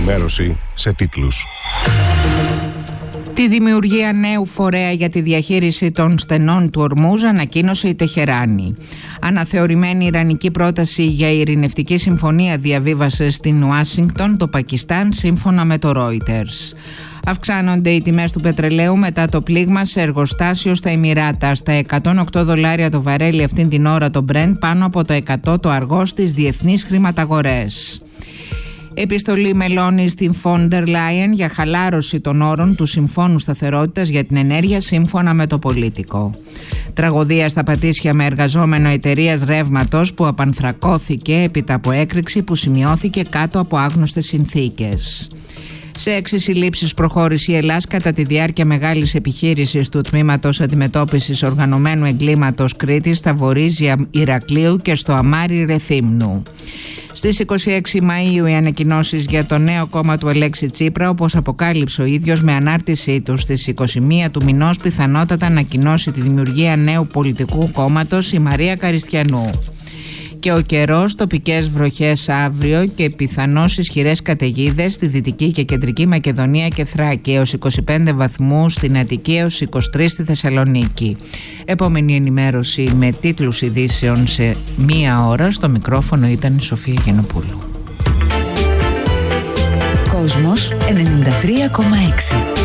ενημέρωση σε τίτλους. Τη δημιουργία νέου φορέα για τη διαχείριση των στενών του Ορμούζ ανακοίνωσε η Τεχεράνη. Αναθεωρημένη ιρανική πρόταση για ειρηνευτική συμφωνία διαβίβασε στην Ουάσιγκτον το Πακιστάν, σύμφωνα με το Reuters. Αυξάνονται οι τιμές του πετρελαίου μετά το πλήγμα σε εργοστάσιο στα Εμιράτα. Στα $108 το βαρέλι αυτήν την ώρα το Brent, πάνω από το 100 το αργό στις διεθνείς χρηματαγορές. Επιστολή Μελώνη στην Φόντερ Λάιεν για χαλάρωση των όρων του Συμφώνου Σταθερότητας για την Ενέργεια, σύμφωνα με το Πολίτικο. Τραγωδία στα Πατήσια με εργαζόμενο εταιρείας ρεύματος που απανθρακώθηκε έπειτα από έκρηξη που σημειώθηκε κάτω από άγνωστες συνθήκες. Σε 6 συλλήψεις προχώρησε η Ελλάς κατά τη διάρκεια μεγάλης επιχείρησης του Τμήματος Αντιμετώπισης Οργανωμένου Εγκλήματος Κρήτης στα Βορίζια Ηρακλείου και στο Αμάρι Ρεθύμνου. Στις 26 Μαΐου οι ανακοινώσεις για το νέο κόμμα του Αλέξη Τσίπρα, όπως αποκάλυψε ο ίδιος με ανάρτησή του στις 21 του μηνός, πιθανότατα ανακοινώσει τη δημιουργία νέου πολιτικού κόμματος η Μαρία Καριστιανού. Και ο καιρός, τοπικές βροχές αύριο και πιθανώς ισχυρές καταιγίδες στη Δυτική και Κεντρική Μακεδονία και Θράκη, έως 25 βαθμούς στην Αττική, έως 23 στη Θεσσαλονίκη. Επόμενη ενημέρωση με τίτλους ειδήσεων σε 1 ώρα. Στο μικρόφωνο ήταν η Σοφία Γενοπούλου. Κόσμος 93,6.